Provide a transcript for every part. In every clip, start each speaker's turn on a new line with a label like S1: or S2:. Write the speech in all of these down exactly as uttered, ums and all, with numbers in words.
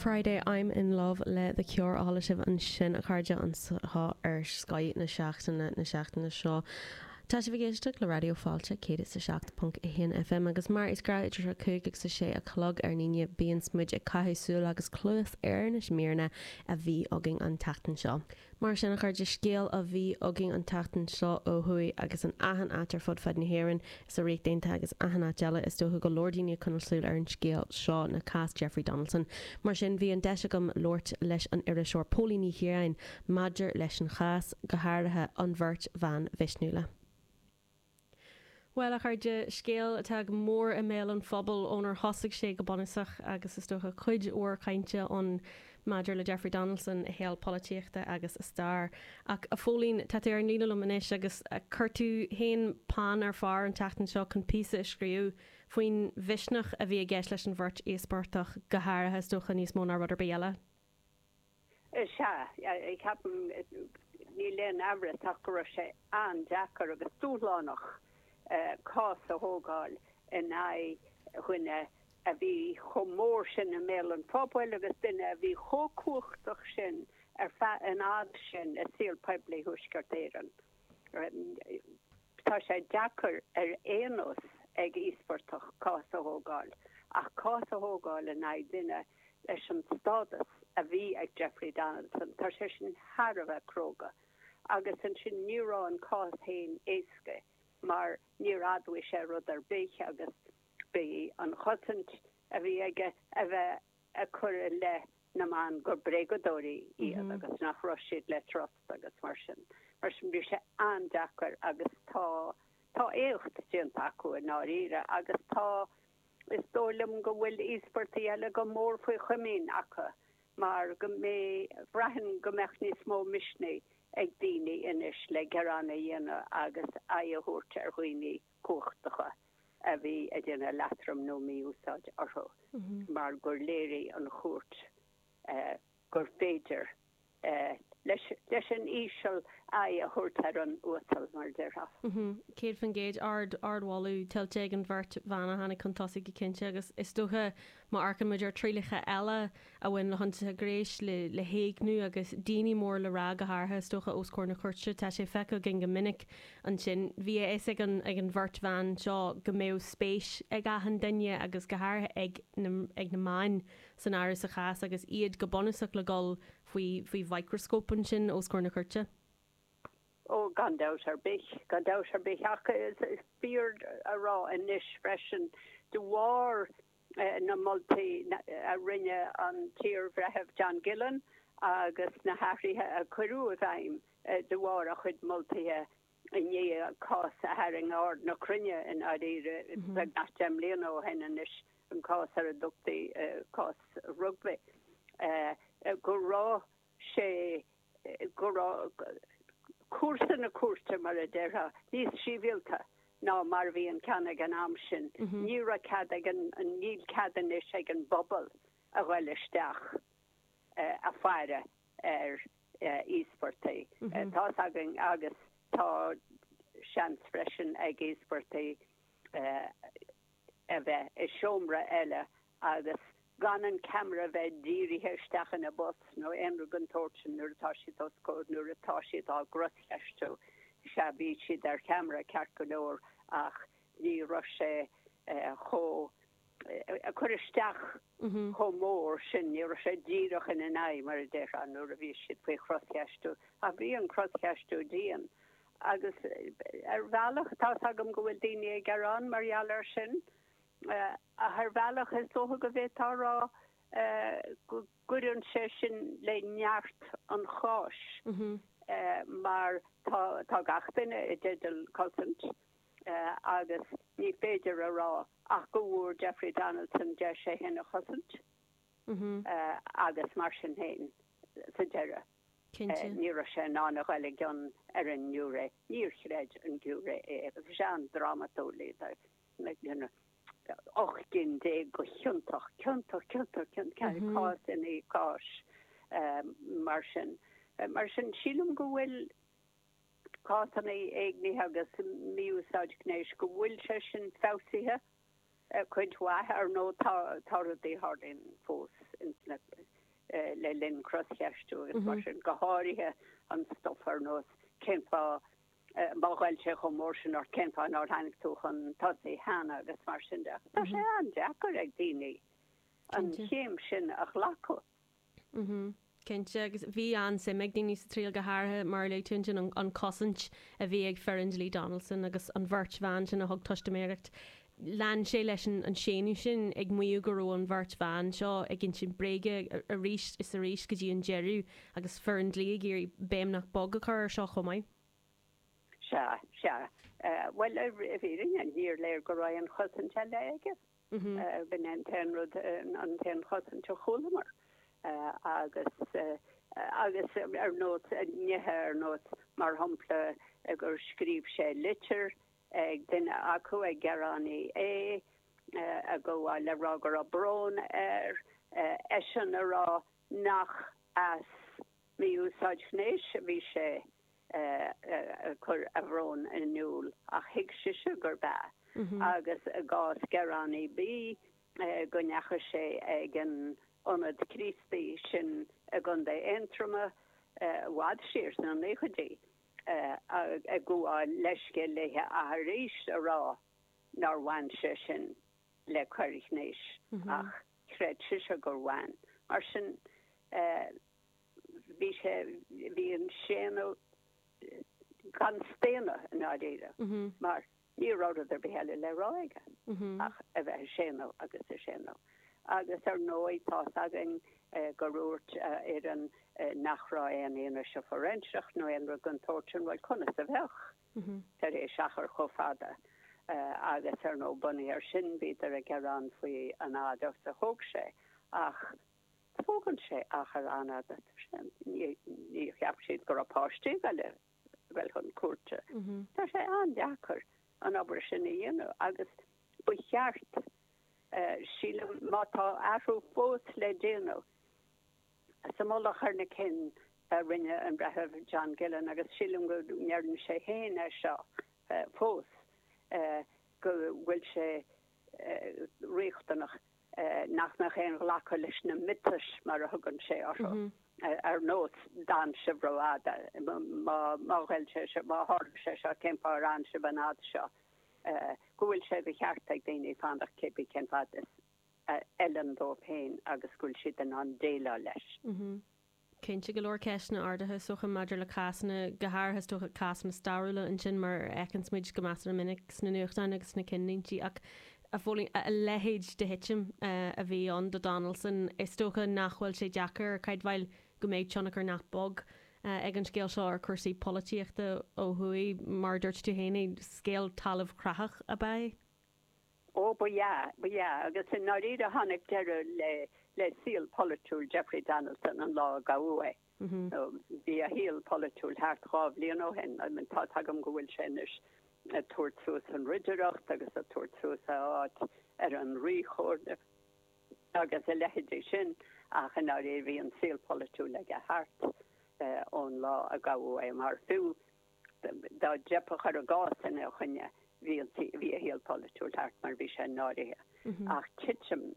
S1: Friday I'm in love le the cure áilisibh an sin a chaide an sa ar Sky na seachtainna na seachtainna seo. Tá sé bhgéisteach le radio fáilte céad sa seacht punt one F M agus mar is gra idir a cúig sa sé a chlog ar níine bíon smuid ag caiithsúil agus clúas ar na smíorna a bhí agin an tatan seo. Mar sin a chuir scéal a bhí agin an tatan seo ó thuí agus an ahan átar fod fed na hhéireann is a réit déanta agus ahan áteile is dótha go Lordíine chunasúil ar an scéal seo na cás Jeffrey Donaldson. Mar sin bhí an deise gom Lord leis an iriseoir pólíní hiarain maidir leis an chás go háirithe an bhirt van Vishnúla. Well a chuide scéal atá mór i mé an phobal ónar thosaigh sé go bonasach agus is dócha chuid ó cainte an maidir le Jeffrey Donaldson a héal políochta agus a star ach a fólín tá ar níla lumanis agus a chuirtú héin pan ar far an tatan seo chun písa a scríú faoin bhisneach a bhí a gceis leis an bhirt éaspártach go háirithe dócha níos mó nar rudidir béala.
S2: Se ag ceapan ní leon abre takear sé an deachar agus túlánach cás a hógáil in ai chuine a bhí chomór sin a mé an pobl agus duine a bhí chócuachtach sin ar fe an ád sin a síl pebli thuiscartéan. Tá sé deachar ar éanos ag íospartach cás a hógáil ach cás a hógáil in ai duine leis an stádas a bhí ag Jeffrey Donaldson tá sé sin Harbheith cróga agus an sin nírán cás hain éasca mar ní adhui sé rud ar béich agus bé an chotant a bhí aige a bheith a chur le na man gur bregadóí iad agus nach roiid le trost agus mar sin mar sin bhí sé andachar agus tá tá éocht déanta acu in áíre agus tá is dólam go bhfuil íospartaí eile go mór faoi chumín acha mar go mé bhreathn go meach níos mó misné ag daoine inis le geranna dhéana agus aithúirt ar chuoine cuachtacha a bhí a dhéana latram nó mí úsáid artho mar gur léirí an chuirt gur féidir leis an ísisiil aithúirt ar an uasal mar deirha.
S1: Céad fan géad ard ardháú tiltte an bhirt bhana hána chutáigh go cinnte agus is dócha má arcan muidir trílacha eile a bhain le hananta a gréis le le héaghnú agus daoine mór le rá go háirtha is dócha oscóir na chuirte tá sé fecha gin go minic an sin bhí is ag an ag an bhirt bhain seo go méh spéis ag ahan duine agus go háirtha ag ag na máin san áras a chas agus iad go bonasach le gáil faoi faoi microscópan sin oscóir na chuirte.
S2: ó gan dat ar bich gan dat ar bich is is beard a ra in nish freshen de war uh, na multi a rinne an tier vrehef John Gillen agus na Harry a choú aim uh, de war a chud multi uh, in a cos a herring or na crinne in adire nach dem leno hen nish an cos ar a dukti uh, cos rugby uh, uh, go ra sé uh, go ra Cuasa na cuasta mar a deirha níos sívilta ná mar bhí an canna gan am sin ní a cad an an níl cadan is ag an bobbal a bhfuil isteach a fearre ar ísportaí tá agan agus tá seans freisin ag ísportaí a bheith i siomra eile agus gan an camera bheith dírithe stachan a bus nó enru gan torchin nuair atá siad á scór nuair atá siad á grosleistú se bhí siad ar camera ceart go leor ach ní ro sé cho a chuir isteach cho mór sin ní ro sé díirech in an aim mar a d déir an nuair a bhí siad faoi crosceistú a bhí an crosceistú dían agus ar bhealach tá agam go bhfuil daine ag garrán marhealar sin Uh, a haar veilach is so go bheit rá goún sé sin le neart an cháis mm -hmm. uh, mar tá tá gachtainine i dédal cosint uh, agus ní féidir a rá ach gohúr Jeffrey Donaldson de sé hinna chosint mm -hmm. uh, agus mar sin héin sa deire uh, ní sé ná nach eile gan ar an nure níorchréid an gúre é agus se an dramatólí me gnne och gin dé go chiúntaach ciúntaach ciúntaach ciúnt ce cá in í cáis mar sin mar sin sílum go bhfuil cána éagní agus míúsáidnééis go bhfuil se sin fásithe chuidhhathe ar nó tádaí hardin fós le lin crosshechtú agus mar sin goáirithe an stoffar nós céimfá máhailte go mór sin or céimfá ná hanig tú an tosaí hena agus mar sin de. Tá sé an deachar ag daoine an chéim sin ach lacu.
S1: Kense agus bhí an sé meid daoine sa tríal go háirthe mar le tuin an cosint a bhí ag Ferrin Lee Donaldson agus an bhirt bhain sin a thug tuisteméireacht. Lean sé leis an séú sin ag muú goró an bhirt bhain seo ag gin sin bréige a ríist is a ríis go dtí an jeú agus Ferrin Lee gur béim nach bog a chur seo chomáid.
S2: Se se well a bhíring an hír léir go raibh an chosint le aige ben an tenrod an ten chosint te cholamar agus agus ar nót nethe ar nót mar hapla a gur scríb sé litir ag duine acu ag geránaí é a go bhfuil le rágur a brón ar éan ará nach as mí úsáidnééis bhí sé chur a bhrón in núl a hiic siise gur be agus a gás geránaí bí go necha sé ag an onad Christi sin a gun de entrama wad sirs na nechadí a go a leiske lethe a rééis a rá nar wanse sin le chuirnéis ach chred si gur wein mar sin vi vi an séno gan sténa in adéide mar ní ra er behelle le roiige ach a bheit séno agus a séno. agus ar nóid tá agin goúirt ar an nachrá an éana se forintseach nó an gan tortin bhil chuna sa bhech tar é seachar chofada agus ar nó bunny ar sin bíidir a gerán faoi an ádah a thug sé ach fógan sé achar anna ní cheap siad gur apátí bheile bhil chun cuate Tá sé an deachar an obair sin na dhéanú agus bu cheart síle mátá ahrú fós le déanú sa móla charna cin rinne an bretheh John Gillan agus sílim go nearn sé héin é seo fós go bhfuil sé riachtanach nach nach chéan lacha leis na mitas mar a thugann sé ar nós dan se broada máhfuil sé má há sé seo céimpa an se banád seo. Gohfuil sé bh cheart ag daoine fandach cépi cen fad is Ellen dó féin agus gúil siad an an déile leis.
S1: Cinnte go leir ceisna ardathe socha maidir le casna gothirthes tucha casna starúla an sin mar ecin smid go meas minic sna nuachtain agus na cinnintí ach a bhfuil a lehéid de hitim a bhí an do Donaldson is tócha nachhfuil sé deachar caiid bhil go méid teannachar nach bog ag an scéal seo ar chusaí políochta ó thuí mar dúirt tú héna scéal talamh crachach a ba?
S2: Ó ba ba agus in náíad a tháinig deire le le síl polúil Jeffrey Donaldson an lá gaúé. Bhí a híal polúil thart cháh líon ó hen an tá tagam go bhfuil sinis a tuairtús an riidireacht agus a tuairtús áit ar an ríchóde agus a leidir sin ach an áir bhí an síl polúil le a hart. ón lá a gaú é mar fiú dá jeppach ar a gás in a chunne hí a héal polúil hart mar bhí sé náirithe ach titim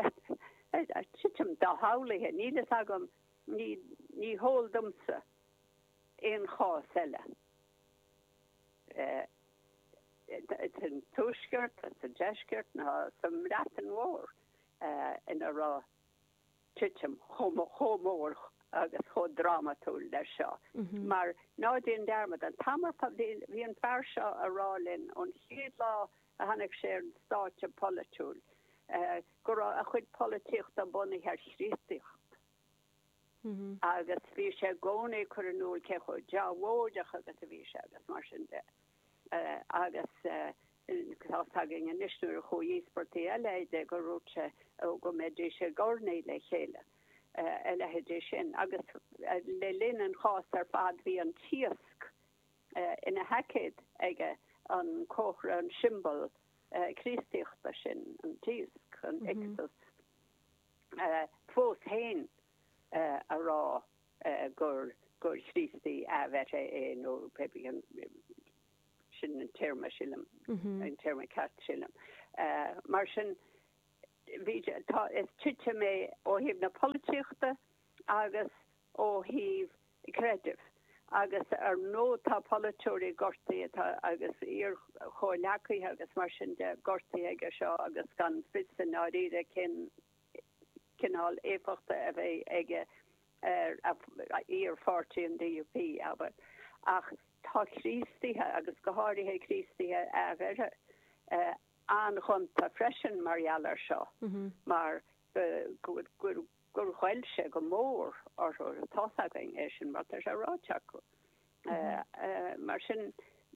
S2: titim dá hálathe nílas agam ní ní hóldumsa éon chá eile an túisceart a deisceart ná sam ratan mhór ina rá titim chomór agus cho dramatúil le seo. Mar nádíon dermad an tamar hí an fear seo a rálinn ón siad lá a hanig sé an státe polúil. Gur a chud políocht a bunna ar sríocht. Agus bhí sé gcónaí chur an núil ce chu deabhóideach agus a bhí sé agus mar sin de. Agus tagin an isúir chuí sportí eile de go rúte ó go méidir sé gcónaí le chéile. Eile sin agus le linn an chás ar fad hí an tíosc ina hecéid aige an cóhra an simbol Christíochta sin an tíosc an Ixtus fós héin a rá gur gur Christí a bheit é nó pepi an sin an terma sílam an terma cat sílam mar sin is tuite mé ó híh na políochta agus ó híh creative. agus ar nó tá polytóí gortaí agus ar cholechaí agus mar sin de gortaí aige seo agus gan fisan áíre cin cinál éfachta a bheith aige ar fortí an D U P aber ach tá chrístithe agus go háirithe chrístithe a bheit an chunta freisin marhealar seo mar gur gur chhuiilse go mór ar tásaing é sin mar a ráteach go mar sin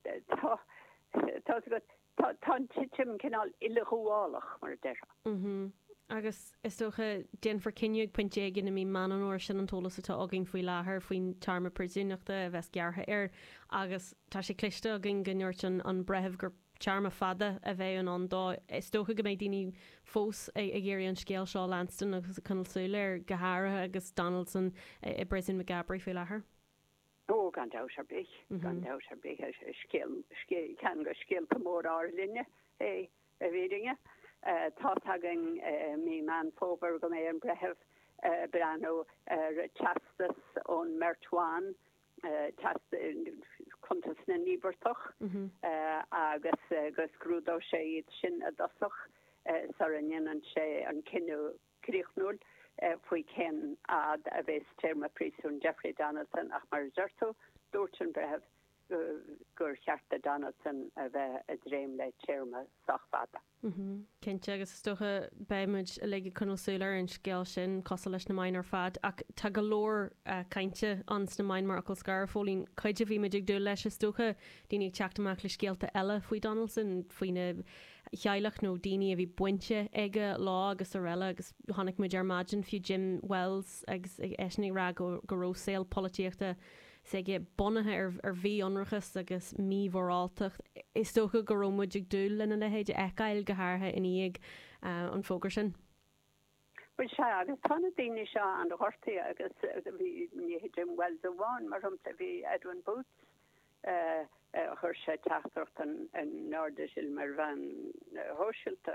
S2: tá titim cinál ile chuálach mar deire.
S1: Agus is stocha déanfar cinneag pointé gin mí man an sin an tolas atá agin faoi láthair faoin tarma presúnachta a bheits geartha ar agus tá sé cliste a gin gneirt an brethebh gur charma fada a bheith an an dá is stocha go méid daoine fós a ggéirí an scéal seo Lanston agus a canalsúile gohairthe agus Donaldson i bresin me Gabry faoi láthair.
S2: Ó gan da ar bích gan da ar bích cean go scéalta mór á linne é a bhéringe. Tá agin mí man fóbar go mé an brethebh brano chastas ón Mertháin chuntas na níbertoch agus gus grúdá sé iad sin a dasach sarin an sé an cinú críochnúil faoi cin ad a bheits téirma prísún Jeffrey Donaldson ach mar zirto dúirtin brethebh gur cheartta Donaldson a bheith a dréim le téirma sachfada.
S1: Cinnte agus stocha béimiid a le chunasúlar an scéal sin cos leis na main ar fad ach tá go leor cainte ans na main mar acal scar fólín chuide bhí meidir dú leis stocha daoine teachtamach le scéalta eile faoi Donaldson faoine chealach nó daoine a bhí buinte aige lá agus orella agus tháinig muid ar maidin fiú Jim Wells agus eisnig ra go rósil políochta sé ge bonathe ar ar bhí anrachas agus mí bhóráltacht is stocha go rómuid ag dúil lena le héide eáil gothirthe in íag an fógur sin.
S2: Well se agus tána daine seo an do hortaí agus bhí Jim Wells a bháin mar rumta bhí Edwin Boots chuir sé teachtarcht an nádaisiil mar bhean hóisiilta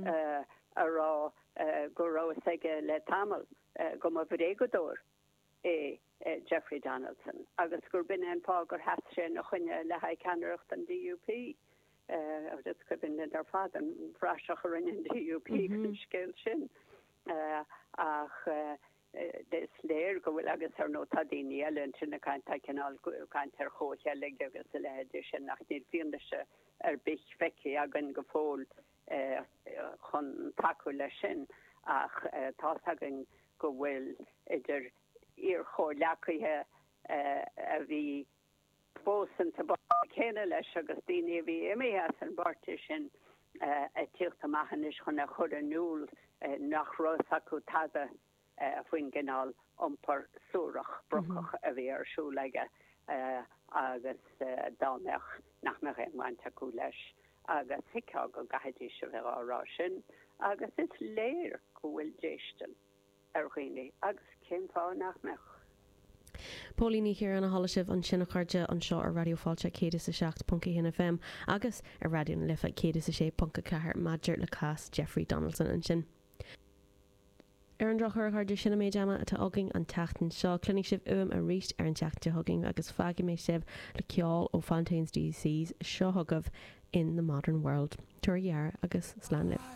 S2: ará go rá aige le tamil go má bhrégadóir é Jeffrey Donaldson agus gur bin an pá gur hat sé nach chuine le ha canreacht an D U P agus go bin ar fad an bhráiseach rin an D U P an scéil sin ach des léir go bhfuil agus ar nó tadíine eile sinna caiinta cinál caiint ar chócheile agus a leidir sin nach níl fiondaise ar bich feici agan go fóil chun taú lei sin ach tá agan go bhfuil idir ir cholechaithe a bhí fósan sa chéine leis agus daine bhí imime an barta sin a tíocht amachchanis chun a chur an núl nach rás acu tada faoin gnáil ompar súrach brochach a bhí arsúlaige agus dáneach nach me réimhaint acu leis agus hiá go gaidí se bheith árá sin agus is léir go bhfuil déistal ar chuoine agus cén fá nach mech.
S1: Pólíní hir an hallasibh an sinna chuide an seo ar radioáilte cé sa seach punca hin F M agus ar radioún lifa cé sa sé punca cethir maidir le cas Jeffrey Donaldson an sin. Ar an drochar chuidir sinna méid ama atá agin an teachtain seo clunig sibh uam a ríist ar an teachta thugging agus fági méid sibh le ceáil ó Fontaine's D Cs seo thugah in the modern world. Tuair dhear agus slán libh.